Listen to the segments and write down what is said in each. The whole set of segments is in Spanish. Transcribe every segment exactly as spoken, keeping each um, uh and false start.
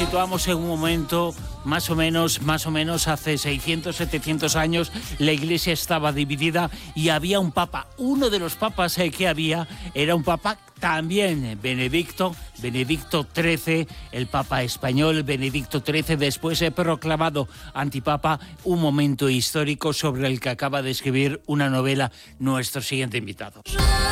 situamos en un momento más o menos, más o menos hace seiscientos, setecientos años, la Iglesia estaba dividida y había un papa. Uno de los papas eh, que había era un papa también Benedicto, Benedicto trece, el papa español Benedicto trece, después he proclamado antipapa. Un momento histórico sobre el que acaba de escribir una novela nuestro siguiente invitado.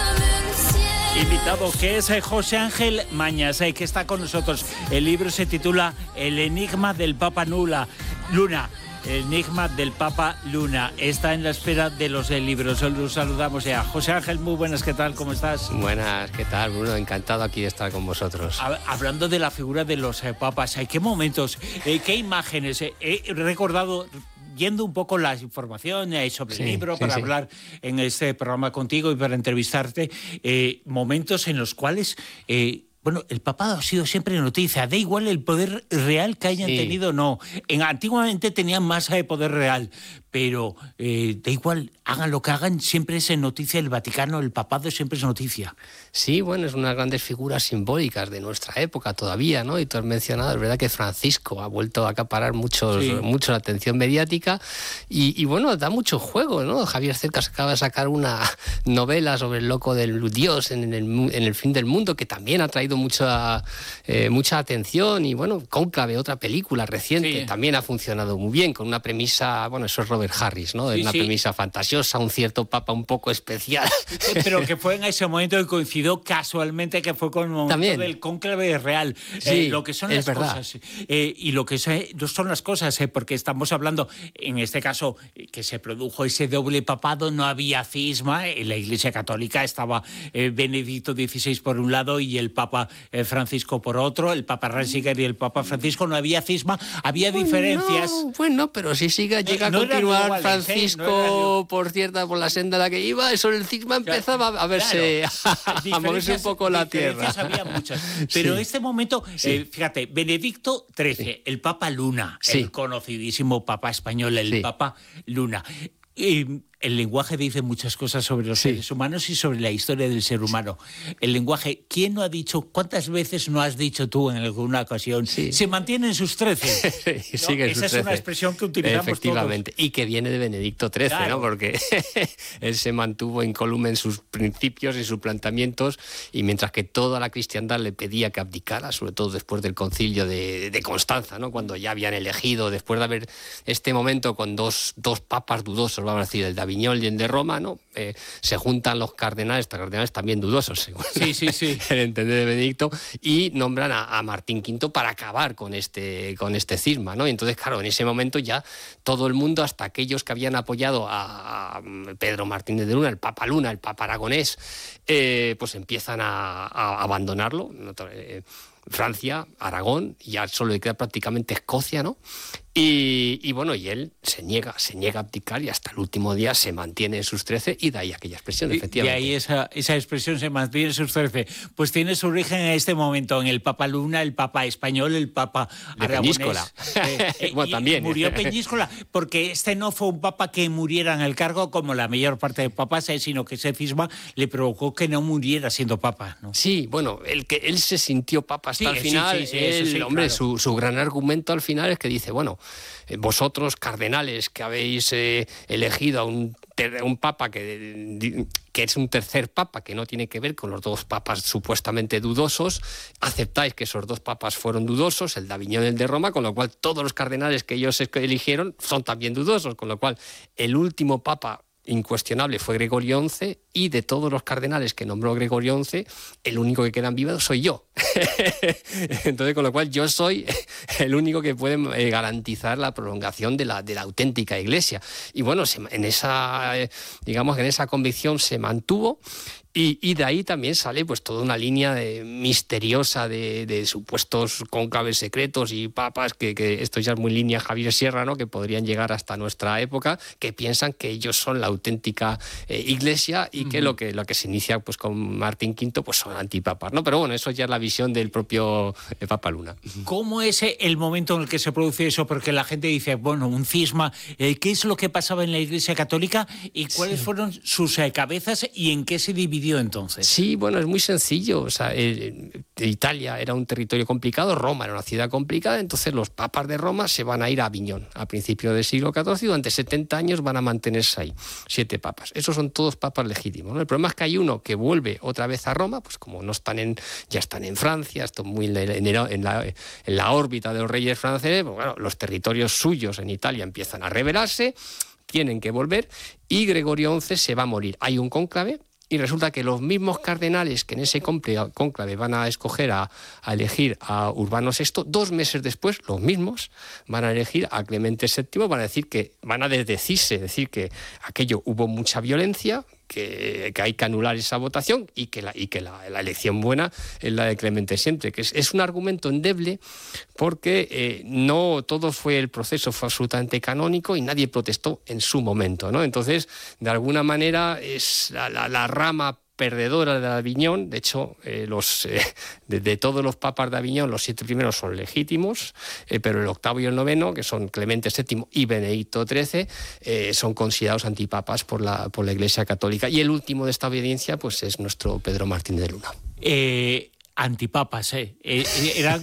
Invitado que es José Ángel Mañas, eh, que está con nosotros. El libro se titula El enigma del Papa Luna. Luna. El enigma del Papa Luna. Está en la espera de los eh, libros. Los saludamos ya. José Ángel, muy buenas, ¿qué tal? ¿Cómo estás? Buenas, ¿qué tal, Bruno? Encantado aquí de estar con vosotros. Hablando de la figura de los eh, papas, ¿qué momentos, eh, qué imágenes? Eh, he recordado, yendo un poco la información eh, sobre sí, el libro, sí, para sí. hablar en este programa contigo y para entrevistarte, eh, momentos en los cuales... Eh, Bueno, el papado ha sido siempre noticia, da igual el poder real que hayan sí. tenido o no. En, antiguamente tenían más de poder real, pero eh, da igual, hagan lo que hagan, siempre es noticia el Vaticano, el papado siempre es noticia. Sí, bueno, es unas grandes figuras simbólicas de nuestra época todavía, ¿no? Y tú has mencionado, es verdad que Francisco ha vuelto a acaparar mucho, sí. mucho la atención mediática y, y bueno, da mucho juego, ¿no? Javier Cercas acaba de sacar una novela sobre el loco del Dios en el, en el fin del mundo, que también ha traído mucha eh, mucha atención. Y bueno, Cónclave, otra película reciente, sí. también ha funcionado muy bien, con una premisa, bueno, eso es Robert Harris, ¿no? Sí, una sí. premisa fantasiosa, un cierto papa un poco especial. Pero que fue en ese momento que coincidió casualmente que fue con el momento también. del Cónclave real. Sí, eh, lo que son las verdad. cosas. Eh, y lo que no son las cosas, eh, porque estamos hablando, en este caso, que se produjo ese doble papado, no había cisma, en la Iglesia Católica estaba eh, Benedicto dieciséis por un lado y el Papa eh, Francisco por otro, el Papa Ratzinger y el Papa Francisco, no había cisma, había bueno, diferencias. Bueno, pero si siga, llega no, a continuar iguales, Francisco eh, no por cierta, por la senda a la que iba, eso el cisma empezaba claro, a verse, claro. a moverse un poco la tierra. Había muchas, pero en sí. este momento, sí. eh, fíjate, Benedicto trece, sí. el Papa Luna, sí. el conocidísimo Papa español, el sí. Papa Luna. Y el lenguaje dice muchas cosas sobre los sí. seres humanos y sobre la historia del ser humano. El lenguaje, ¿quién no ha dicho, cuántas veces no has dicho tú en alguna ocasión? Sí. Se mantiene en sus trece. sí, ¿no? sigue en Esa sus es trece. Una expresión que utilizamos efectivamente. todos. Y que viene de Benedicto trece, claro. ¿no? Porque él se mantuvo incólume en sus principios y sus planteamientos, y mientras que toda la cristiandad le pedía que abdicara, sobre todo después del concilio de, de Constanza, ¿no? Cuando ya habían elegido, después de haber este momento con dos, dos papas dudosos, vamos a decir, el de Aviñón y el de Roma, ¿no? Eh, se juntan los cardenales, cardenales también dudosos, según sí, sí, sí. el entender de Benedicto, y nombran a, a Martín quinto para acabar con este, con este cisma, ¿no? Y entonces, claro, en ese momento ya todo el mundo, hasta aquellos que habían apoyado a, a Pedro Martínez de Luna, el Papa Luna, el Papa Aragonés, eh, pues empiezan a, a abandonarlo. Eh, Francia, Aragón, y ya solo le queda prácticamente Escocia, ¿no? Y, y bueno, y él se niega, se niega a abdicar y hasta el último día se mantiene en sus trece, y de ahí aquella expresión, y, efectivamente. Y ahí esa, esa expresión se mantiene en sus trece. Pues tiene su origen en este momento en el Papa Luna, el Papa español, el Papa de aragonés. Peñíscola. Eh, eh, bueno, y, también. Y murió Peñíscola, porque este no fue un papa que muriera en el cargo como la mayor parte de papas, eh, sino que ese cisma le provocó que no muriera siendo papa, ¿no? Sí, bueno, el que él se sintió papa hasta sí, el final, sí, sí, sí, él, sí, hombre, claro. su, su gran argumento al final es que dice, bueno, vosotros cardenales que habéis eh, elegido a un, un papa que, que es un tercer papa, que no tiene que ver con los dos papas supuestamente dudosos, aceptáis que esos dos papas fueron dudosos, el de Aviñón y el de Roma, con lo cual todos los cardenales que ellos eligieron son también dudosos, con lo cual el último papa incuestionable fue Gregorio once, y de todos los cardenales que nombró Gregorio once, el único que quedan vivos soy yo. Entonces, con lo cual yo soy el único que puede garantizar la prolongación de la, de la auténtica Iglesia. Y bueno, en esa, digamos que en esa convicción se mantuvo. Y, y de ahí también sale pues toda una línea de, misteriosa de, de supuestos cónclaves secretos y papas, que, que esto ya es muy línea Javier Sierra, ¿no? Que podrían llegar hasta nuestra época, que piensan que ellos son la auténtica eh, Iglesia y que, uh-huh. lo que lo que se inicia pues con Martín quinto pues son antipapas, ¿no? Pero bueno, eso ya es la visión del propio Papa Luna. ¿Cómo es el momento en el que se produce eso? Porque la gente dice, bueno, un cisma, eh, ¿qué es lo que pasaba en la Iglesia Católica y cuáles sí. fueron sus eh, cabezas y en qué se dividió entonces? Sí, bueno, es muy sencillo. O sea, eh, Italia era un territorio complicado, Roma era una ciudad complicada, entonces los papas de Roma se van a ir a Aviñón a principios del siglo catorce y durante setenta años van a mantenerse ahí, siete papas. Esos son todos papas legítimos, ¿no? El problema es que hay uno que vuelve otra vez a Roma, pues como no están en, ya están en Francia, están muy en la, en la, en la órbita de los reyes franceses, pues bueno, los territorios suyos en Italia empiezan a rebelarse, tienen que volver y Gregorio once se va a morir. Hay un cónclave. Y resulta que los mismos cardenales que en ese cónclave van a escoger a, a elegir a Urbano sexto, dos meses después, los mismos van a elegir a Clemente séptimo, van a decir que van a desdecirse, decir que aquello hubo mucha violencia, que, que hay que anular esa votación y que la, y que la, la elección buena es la de Clemente séptimo, que es, es un argumento endeble porque eh, no todo fue el proceso, fue absolutamente canónico y nadie protestó en su momento, ¿no? Entonces, de alguna manera, es la, la, la rama perdedora de Aviñón. De hecho, eh, los, eh, de, de todos los papas de Aviñón, los siete primeros son legítimos, eh, pero el octavo y el noveno, que son Clemente séptimo y Benedicto trece, eh, son considerados antipapas por la, por la Iglesia Católica. Y el último de esta obediencia pues, es nuestro Pedro Martín de Luna. Eh... Antipapas, ¿eh? eh eran,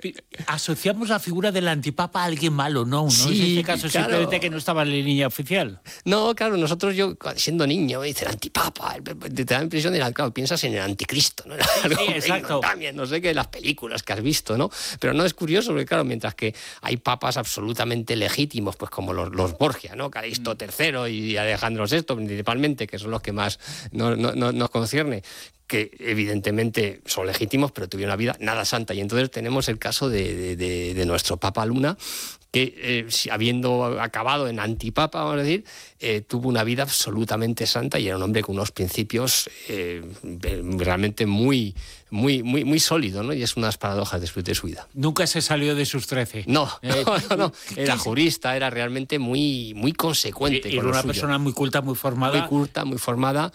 asociamos la figura del antipapa a alguien malo, no, ¿no? Sí, en este caso claro. Simplemente que no estaba en la línea oficial. No, claro, nosotros, yo siendo niño, me dicen antipapa, te da la impresión de, claro, piensas en el anticristo, ¿no? Algo, sí, exacto. También, no sé qué, las películas que has visto, ¿no? Pero no es curioso, porque claro, mientras que hay papas absolutamente legítimos, pues como los, los Borgia, ¿no? Calixto tercero y Alejandro sexto, principalmente, que son los que más no, no, no, nos concierne, que evidentemente son legítimos, pero tuvieron una vida nada santa. Y entonces tenemos el caso de, de, de, de nuestro Papa Luna, que eh, si, habiendo acabado en antipapa, vamos a decir, eh, tuvo una vida absolutamente santa y era un hombre con unos principios eh, realmente muy, muy, muy, muy sólidos, ¿no? Y es unas paradojas de su, de su vida. Nunca se salió de sus trece. No, eh, no, no, no. Era jurista, era realmente muy, muy consecuente. Era una persona muy culta, muy formada. Muy culta, muy formada.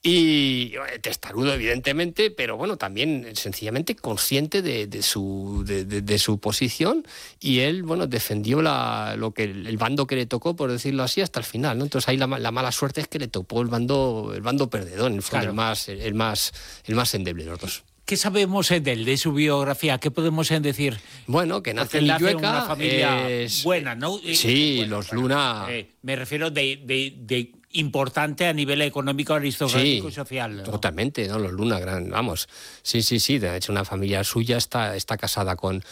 Y testarudo, evidentemente, pero bueno, también sencillamente consciente de, de, su, de, de, de su posición, y él, bueno, defendió la, lo que el bando que le tocó, por decirlo así, hasta el final, ¿no? Entonces ahí la, la mala suerte es que le tocó el bando, el bando perdedor, en el fondo, claro. el más, el más, el más endeble de los dos. ¿Qué sabemos de él, de su biografía? ¿Qué podemos decir? Bueno, que nace en Illueca, una familia es... buena, ¿no? Sí, bueno, los Luna... Eh, me refiero de... de, de importante a nivel económico, aristocrático sí, y social, ¿no? Totalmente, ¿no? Los Luna, gran, vamos. Sí, sí, sí. De hecho, una familia suya está, está casada con,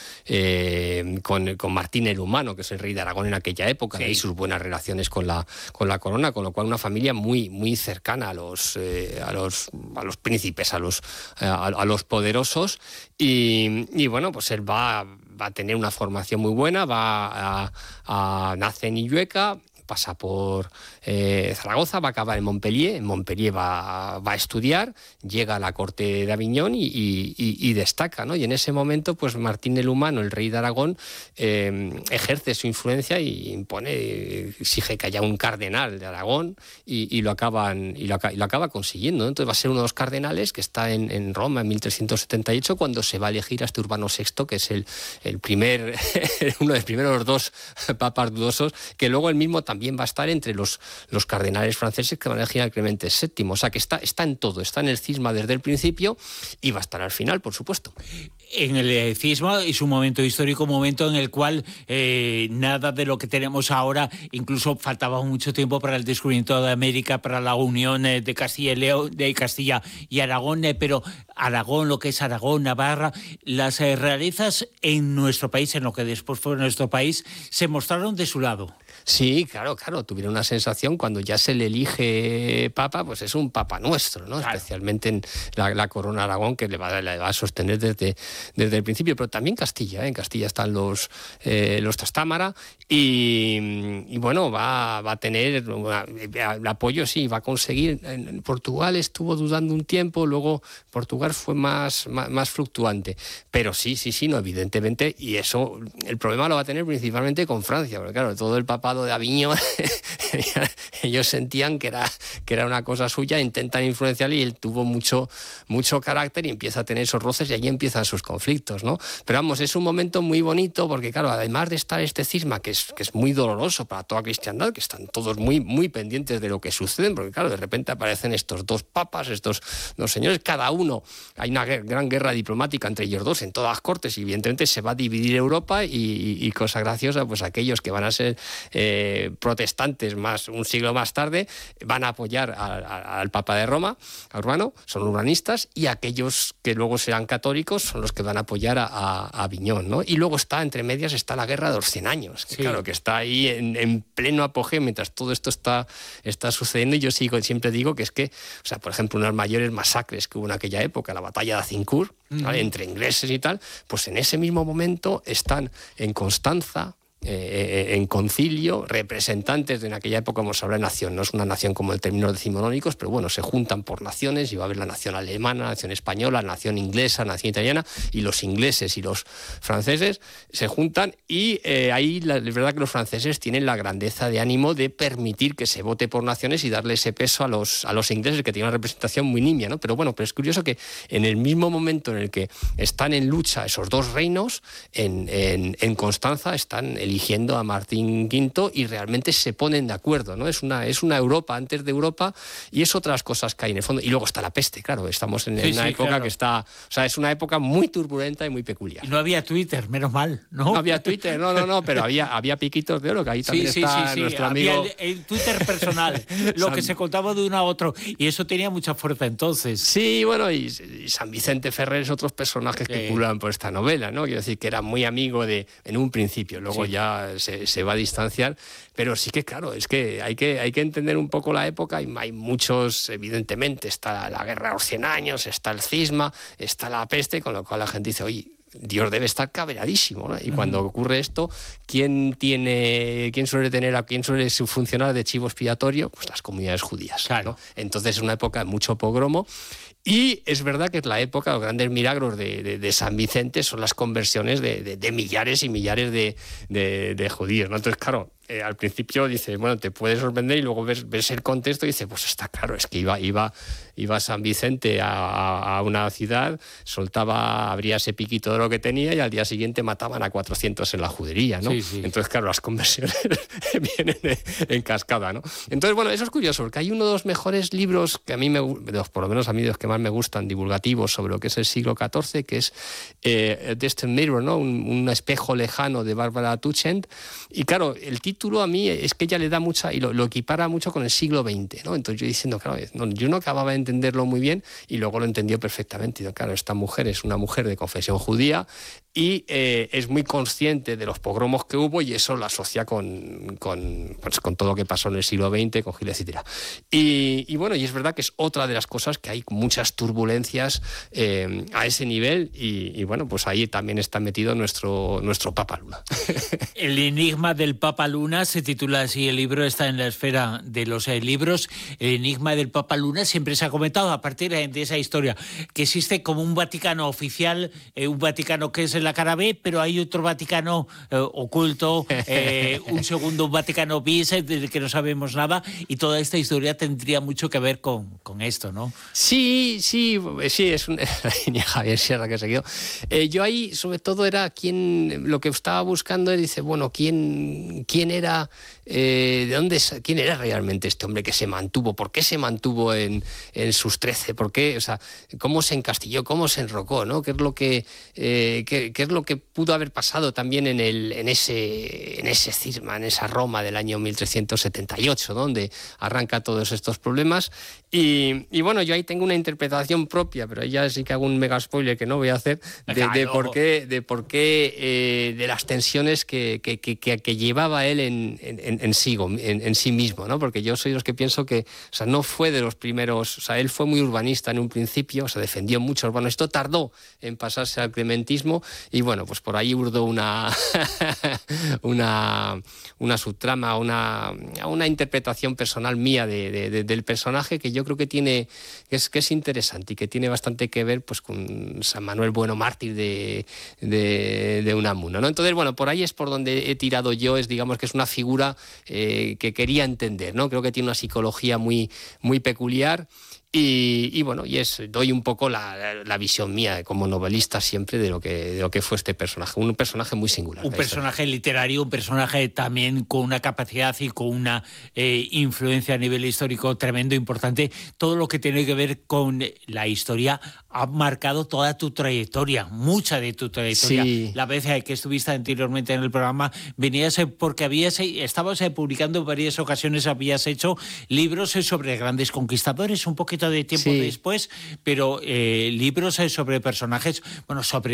eh, con, con Martín el Humano, que es el rey de Aragón en aquella época, sí. Y sus buenas relaciones con la, con la corona, con lo cual una familia muy, muy cercana a los, eh, a los, a los príncipes, a los, a, a los poderosos. Y, y bueno, pues él va, va a tener una formación muy buena, va a, a nace en Illueca, pasa por eh, Zaragoza, va a acabar en Montpellier, en Montpellier va, va a estudiar, llega a la corte de Aviñón y, y, y destaca, ¿no? Y en ese momento, pues Martín el Humano, el rey de Aragón, eh, ejerce su influencia y impone, exige que haya un cardenal de Aragón y, y, lo, acaban, y, lo, y lo acaba consiguiendo, ¿no? Entonces va a ser uno de los cardenales que está en, en Roma en mil trescientos setenta y ocho cuando se va a elegir a este Urbano sexto, que es el, el primer, uno de los primeros dos papas dudosos, que luego él mismo también También va a estar entre los, los cardenales franceses que van a elegir a Clemente séptimo. O sea, que está, está en todo, está en el cisma desde el principio y va a estar al final, por supuesto. En el cisma es un momento histórico, un momento en el cual eh, nada de lo que tenemos ahora, incluso faltaba mucho tiempo para el descubrimiento de América, para la unión de Castilla y León, de Castilla y Aragón, eh, pero Aragón, lo que es Aragón, Navarra, las eh, realezas en nuestro país, en lo que después fue nuestro país, se mostraron de su lado. Sí, claro, claro, tuvieron una sensación cuando ya se le elige papa, pues es un papa nuestro, ¿no? Claro. Especialmente en la, la corona Aragón, que le va, le va a sostener desde, desde el principio, pero también Castilla, ¿eh? En Castilla están los, eh, los Trastámara y, y bueno, va, va a tener una, el apoyo, sí, va a conseguir. En Portugal estuvo dudando un tiempo, luego Portugal fue más, más, más fluctuante, pero sí, sí, sí, no, evidentemente, y eso, el problema lo va a tener principalmente con Francia, porque claro, todo el papado de Aviñón, ellos sentían que era, que era una cosa suya, intentan influenciarle y él tuvo mucho, mucho carácter y empieza a tener esos roces y allí empiezan sus conflictos, ¿no? Pero vamos, es un momento muy bonito porque claro, además de estar este cisma que es, que es muy doloroso para toda cristiandad, que están todos muy, muy pendientes de lo que sucede, porque claro, de repente aparecen estos dos papas, estos dos señores, cada uno, hay una gran guerra diplomática entre ellos dos en todas las cortes y evidentemente se va a dividir Europa y, y, y cosa graciosa, pues aquellos que van a ser eh, protestantes más un siglo más tarde van a apoyar a, a, al Papa de Roma, a Urbano, son urbanistas, y aquellos que luego serán católicos son los que van a apoyar a, a, a Aviñón, ¿no? Y luego está, entre medias, está la guerra de los cien años, que sí, claro, que está ahí en, en pleno apogeo mientras todo esto está, está sucediendo, y yo sigo, siempre digo que es que, o sea, por ejemplo, unas mayores masacres que hubo en aquella época, la batalla de Azincourt, ¿vale? Uh-huh. Entre ingleses y tal, pues en ese mismo momento están en Constanza, Eh, en concilio, representantes de en aquella época, como se habla de nación, no es una nación como el término decimonónicos, pero bueno, se juntan por naciones y va a haber la nación alemana, la nación española, la nación inglesa, la nación italiana, y los ingleses y los franceses se juntan y eh, ahí la, es verdad que los franceses tienen la grandeza de ánimo de permitir que se vote por naciones y darle ese peso a los, a los ingleses, que tienen una representación muy nimia, ¿no? Pero bueno, pero es curioso que en el mismo momento en el que están en lucha esos dos reinos, en, en, en Constanza están eligiendo a Martín quinto y realmente se ponen de acuerdo, ¿no? Es una, es una Europa antes de Europa y es otras cosas que hay en el fondo. Y luego está la peste, claro, estamos en, sí, en una sí, época claro. que está... O sea, es una época muy turbulenta y muy peculiar. Y no había Twitter, menos mal, ¿no? No había Twitter, no, no, no, pero había, había piquitos de oro, que ahí también sí, está sí, sí, nuestro sí. amigo... Había el, el Twitter personal, lo San... que se contaba de uno a otro, y eso tenía mucha fuerza entonces. Sí, bueno, y, y San Vicente Ferrer es otros personajes sí. que pululan por esta novela, ¿no? Quiero decir que era muy amigo de, en un principio, luego sí. ya se, se va a distanciar, pero sí que claro, es que hay que, hay que entender un poco la época. Hay, hay muchos, evidentemente, está la guerra de los cien años, está el cisma, está la peste, con lo cual la gente dice, oye, Dios debe estar cabreadísimo, ¿no? Y uh-huh. cuando ocurre esto, ¿quién tiene, quién suele tener, a quién suele funcionar de chivo expiatorio? Pues las comunidades judías, claro. ¿no? Entonces es una época de mucho pogromo. Y es verdad que es la época, los grandes milagros de, de, de San Vicente son las conversiones de, de, de millares y millares de, de, de judíos, ¿no? Entonces, claro, eh, al principio dice, bueno, te puede sorprender, y luego ves, ves el contexto y dice, pues está claro, es que iba, iba, iba San Vicente a, a una ciudad, soltaba, abría ese piquito de oro que tenía y al día siguiente mataban a cuatrocientos en la judería, ¿no? Sí, sí. Entonces, claro, las conversiones vienen en cascada, ¿no? Entonces, bueno, eso es curioso, porque hay uno de los mejores libros que a mí, me, por lo menos a mí, de los que más me gustan, divulgativos sobre lo que es el siglo catorce, que es eh, Distant Mirror, ¿no? Un, un espejo lejano de Bárbara Tuchent. Y claro, el título a mí es que ella le da mucha, y lo, lo equipara mucho con el siglo veinte, ¿no? Entonces yo diciendo, claro, no, yo no acababa de entenderlo muy bien y luego lo entendió perfectamente. Y claro, esta mujer es una mujer de confesión judía y eh, es muy consciente de los pogromos que hubo y eso lo asocia con, con, pues, con todo lo que pasó en el siglo veinte, con Gil, etcétera. Y, y bueno, y es verdad que es otra de las cosas que hay muchas turbulencias eh, a ese nivel y, y bueno, pues ahí también está metido nuestro, nuestro Papa Luna. El enigma del Papa Luna se titula así, el libro está en la esfera de los eh, libros. El enigma del Papa Luna siempre se ha comentado a partir de esa historia, que existe como un Vaticano oficial, eh, un Vaticano que es la cara B, pero hay otro Vaticano eh, oculto, eh, un segundo Vaticano bis del que no sabemos nada, y toda esta historia tendría mucho que ver con, con esto, ¿no? Sí, sí, sí, es una línea Javier Sierra que he seguido. Eh, yo ahí, sobre todo, era quién, lo que estaba buscando, dice, bueno, quién, quién era, eh, de dónde, quién era realmente este hombre que se mantuvo, por qué se mantuvo en, en sus trece, por qué, o sea, cómo se encastilló, cómo se enrocó, ¿no? ¿Qué es lo que, eh, qué, qué es lo que pudo haber pasado también en, el, en, ese, en ese cisma, en esa Roma del año mil trescientos setenta y ocho, donde arranca todos estos problemas. Y, y bueno, yo ahí tengo una interpretación propia, pero ahí ya sí que hago un mega spoiler que no voy a hacer, de, de por qué, de, por qué eh, de las tensiones que, que, que, que llevaba él en, en, en, sí, en, en sí mismo, ¿no? Porque yo soy de los que pienso que, o sea, no fue de los primeros, o sea, él fue muy urbanista en un principio, o sea, defendió mucho urbano, esto tardó en pasarse al clementismo y bueno, pues por ahí urdó una, una, una subtrama, una, una interpretación personal mía de, de, de, del personaje que yo creo que tiene, que es, que es interesante y que tiene bastante que ver pues con San Manuel Bueno, mártir de, de, de Unamuno, ¿no? Entonces, bueno, por ahí es por donde he tirado yo, es digamos que es una figura eh, que quería entender, ¿no? Creo que tiene una psicología muy, muy peculiar. Y, y bueno, y es, doy un poco la, la visión mía como novelista siempre de lo que de lo que fue este personaje, un personaje muy singular. Un personaje literario, un personaje también con una capacidad y con una eh, influencia a nivel histórico tremendo, importante. Todo lo que tiene que ver con la historia ha marcado toda tu trayectoria, mucha de tu trayectoria. Sí. La vez que estuviste anteriormente en el programa, venías porque habías, estabas publicando en varias ocasiones, habías hecho libros sobre grandes conquistadores, un poquito de tiempo sí. después, pero eh, libros sobre personajes, bueno, sobre